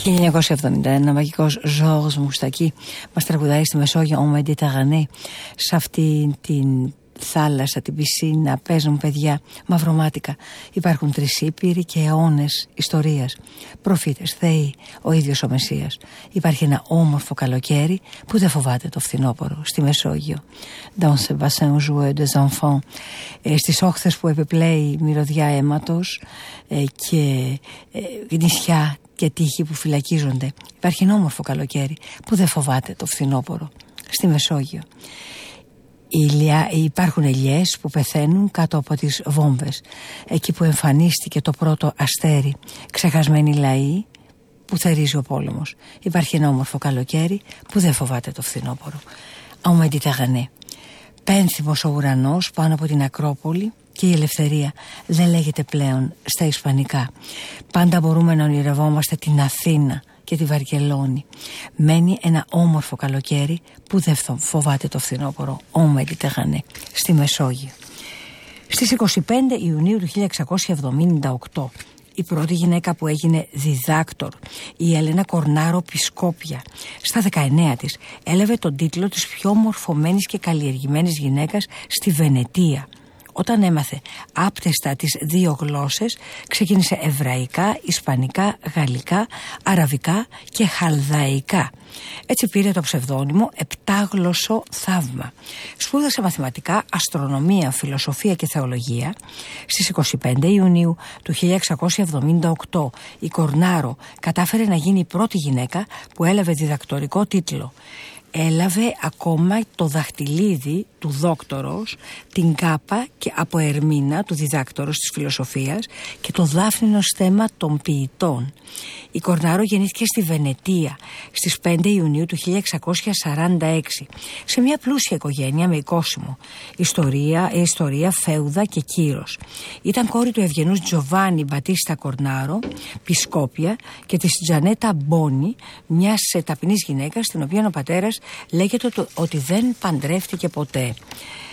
1971, μαγικός Ζόρζ Μουστακί μας τραγουδάει στη Μεσόγειο «Ο Μεντιταρανέ». Σε αυτή την θάλασσα, την πισίνα, παίζουν παιδιά μαυρομάτικα. Υπάρχουν 3 ήπειροι και αιώνες ιστορίας. Προφήτες, θεοί, ο ίδιος ο Μεσσίας. Υπάρχει ένα όμορφο καλοκαίρι που δεν φοβάται το φθινόπωρο στη Μεσόγειο. Dans ce bassin joué des enfants. Στις όχθες που επιπλέει μυρωδιά αίματος και νησιά και τείχη που φυλακίζονται. Υπάρχει ένα όμορφο καλοκαίρι που δεν φοβάται το φθινόπωρο στη Μεσόγειο. Υπάρχουν ελιές που πεθαίνουν κάτω από τις βόμβες, εκεί που εμφανίστηκε το πρώτο αστέρι, ξεχασμένοι λαοί που θερίζει ο πόλεμος. Υπάρχει ένα όμορφο καλοκαίρι που δεν φοβάται το φθινόπωρο. Ο Μεντιταρανέ. Πένθυμος ο ουρανός πάνω από την Ακρόπολη και η ελευθερία δεν λέγεται πλέον στα ισπανικά. Πάντα μπορούμε να ονειρευόμαστε την Αθήνα και τη Βαρκελόνη. Μένει ένα όμορφο καλοκαίρι που δεν φοβάται το φθινόπωρο. Ο Μεντιταρανέ στη Μεσόγειο. Στις 25 Ιουνίου του 1678 η πρώτη γυναίκα που έγινε διδάκτορ, η Έλενα Κορνάρο Πισκόπια, στα 19 της έλαβε τον τίτλο της πιο μορφωμένης και καλλιεργημένης γυναίκας στη Βενετία. Όταν έμαθε άπτεστα τις 2 γλώσσες, ξεκίνησε εβραϊκά, ισπανικά, γαλλικά, αραβικά και χαλδαϊκά. Έτσι πήρε το ψευδόνυμο Επτάγλωσσο Θαύμα. Σπούδασε μαθηματικά, αστρονομία, φιλοσοφία και θεολογία. Στις 25 Ιουνίου του 1678 η Κορνάρο κατάφερε να γίνει η πρώτη γυναίκα που έλαβε διδακτορικό τίτλο. Έλαβε ακόμα το δαχτυλίδι του δόκτορος, την κάπα και από ερμήνα του διδάκτορος της φιλοσοφίας και το δάφνινο στέμμα των ποιητών. Η Κορνάρο γεννήθηκε στη Βενετία στις 5 Ιουνίου του 1646 σε μια πλούσια οικογένεια με οικόσιμο ιστορία, φέουδα και κύρος. Ήταν κόρη του ευγενούς Τζοβάνι Μπατίστα Κορνάρο Πισκόπια και της Τζανέτα Μπόνι, μιας ταπεινής γυναίκας την οποία ο πατέρας λέγεται ότι δεν παντρεύτηκε ποτέ.